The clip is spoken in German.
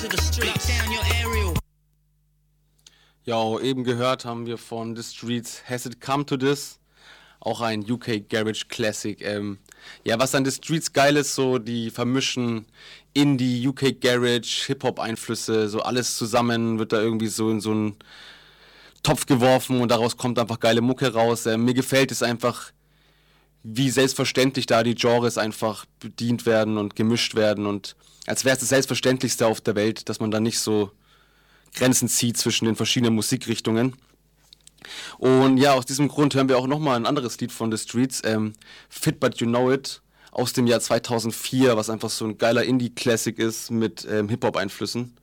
Ja, eben gehört haben wir von The Streets Has It Come to This, auch ein UK Garage Classic. Ja, was an The Streets geil ist, so die vermischen Indie, UK Garage, Hip-Hop-Einflüsse, so alles zusammen wird da irgendwie so in so einen Topf geworfen und daraus kommt einfach geile Mucke raus. Mir gefällt es einfach, wie selbstverständlich da die Genres einfach bedient werden und gemischt werden und als wäre es das Selbstverständlichste auf der Welt, dass man da nicht so Grenzen zieht zwischen den verschiedenen Musikrichtungen. Und ja, aus diesem Grund hören wir auch nochmal ein anderes Lied von The Streets, Fit But You Know It, aus dem Jahr 2004, was einfach so ein geiler Indie-Classic ist mit Hip-Hop-Einflüssen.